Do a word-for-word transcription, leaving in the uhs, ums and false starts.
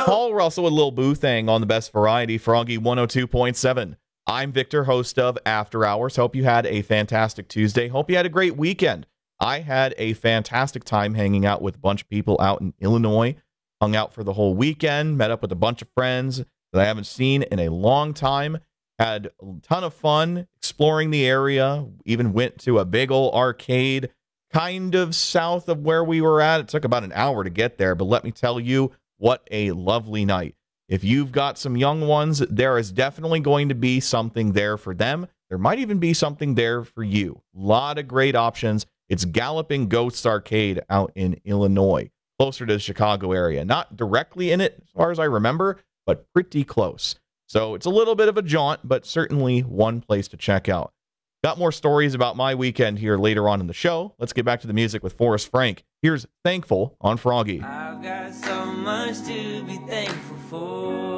Paul Russell with Lil Boo Thang on the best variety, Froggy one oh two point seven. I'm Victor, host of After Hours. Hope you had a fantastic Tuesday. Hope you had a great weekend. I had a fantastic time hanging out with a bunch of people out in Illinois. Hung out for the whole weekend, met up with a bunch of friends that I haven't seen in a long time. Had a ton of fun exploring the area. Even went to a big old arcade kind of south of where we were at. It took about an hour to get there, but let me tell you, what a lovely night. If you've got some young ones, there is definitely going to be something there for them. There might even be something there for you. A lot of great options. It's Galloping Ghosts Arcade out in Illinois, closer to the Chicago area. Not directly in it, as far as I remember, but pretty close. So it's a little bit of a jaunt, but certainly one place to check out. Got more stories about my weekend here later on in the show. Let's get back to the music with Forrest Frank. Here's Thankful on Froggy. I've got so much to be thankful for.